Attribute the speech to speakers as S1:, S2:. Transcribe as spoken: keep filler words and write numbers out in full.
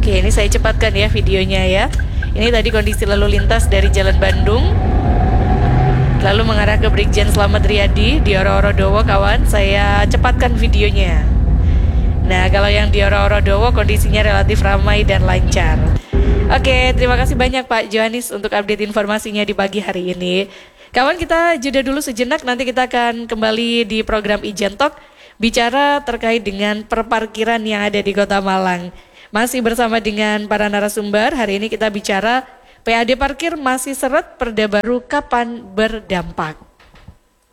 S1: Oke, ini saya cepatkan ya videonya ya. Ini tadi kondisi lalu lintas dari Jalan Bandung lalu mengarah ke Brigjen Slamet Riyadi di Oro-Oro Dowo kawan. Saya cepatkan videonya. Nah, kalau yang di Oro-Oro Dowo kondisinya relatif ramai dan lancar. Oke, terima kasih banyak Pak Johanis untuk update informasinya di pagi hari ini. Kawan, kita jeda dulu sejenak, nanti kita akan kembali di program Ijen Talk bicara terkait dengan perparkiran yang ada di Kota Malang. Masih bersama dengan para narasumber, hari ini kita bicara P A D parkir masih seret, Perda baru kapan berdampak.